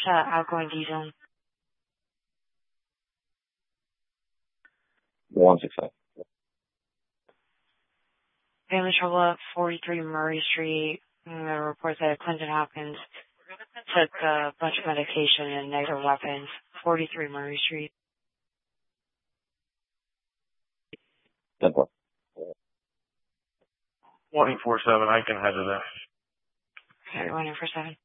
outgoing D-zone. 165. Family trouble at 43 Murray Street. Reports that Clinton Hopkins took a bunch of medication and negative weapons. 43 Murray Street. 10-4. 1-4-7, I can head to that. Okay, 1-4-7.